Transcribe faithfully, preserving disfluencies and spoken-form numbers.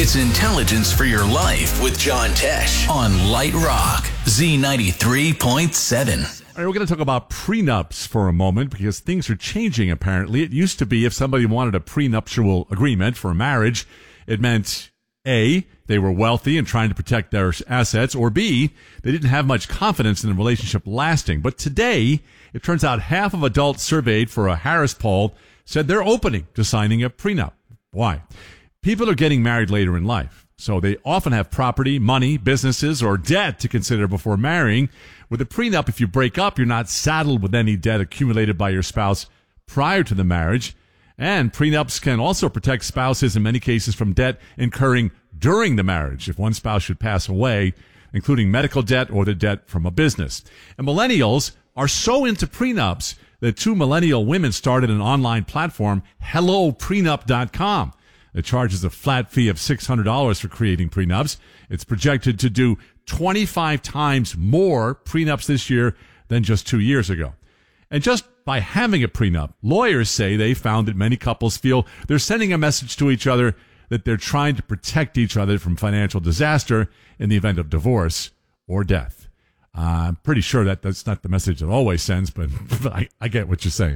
It's intelligence for your life with John Tesh on Light Rock, Z ninety-three point seven. All right, we're going to talk about prenups for a moment because things are changing, apparently. It used to be if somebody wanted a prenuptial agreement for a marriage, it meant A, they were wealthy and trying to protect their assets, or B, they didn't have much confidence in the relationship lasting. But today, it turns out half of adults surveyed for a Harris poll said they're opening to signing a prenup. Why? People are getting married later in life, so they often have property, money, businesses, or debt to consider before marrying. With a prenup, if you break up, you're not saddled with any debt accumulated by your spouse prior to the marriage. And prenups can also protect spouses in many cases from debt incurring during the marriage if one spouse should pass away, including medical debt or the debt from a business. And millennials are so into prenups that two millennial women started an online platform, hello prenup dot com. It charges a flat fee of six hundred dollars for creating prenups. It's projected to do twenty-five times more prenups this year than just two years ago. And just by having a prenup, lawyers say they found that many couples feel they're sending a message to each other that they're trying to protect each other from financial disaster in the event of divorce or death. Uh, I'm pretty sure that that's not the message it always sends, but I, I get what you're saying.